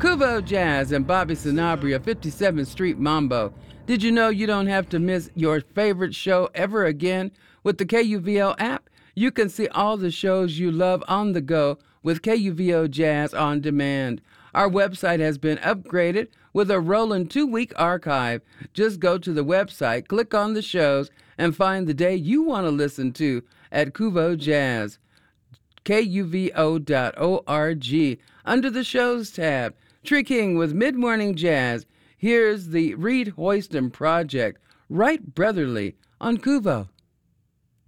Kuvo Jazz and Bobby Sanabria, 57th Street Mambo. Did you know you don't have to miss your favorite show ever again? With the KUVO app, you can see all the shows you love on the go with KUVO Jazz on demand. Our website has been upgraded with a rolling 2-week archive. Just go to the website, click on the shows, and find the day you want to listen to at Kuvo Jazz. KUVO.org. Under the Shows tab, Tree King with Mid Morning Jazz. Here's the Reed Hoyston Project, Right Brotherly on Kuvo.